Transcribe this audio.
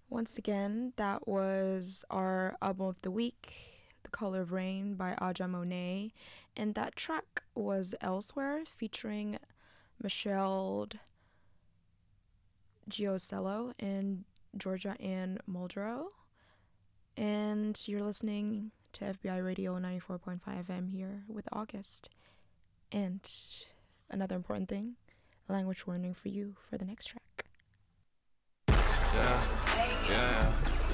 Once again, that was our album of the week, The Color of Rain by Aja Monet, and that track was Elsewhere featuring Michelle Giosello and Georgia Ann Muldrow. And you're listening to FBI Radio 94.5 FM here with August. And another important thing, a language warning for you for the next track. Yeah, yeah, yeah.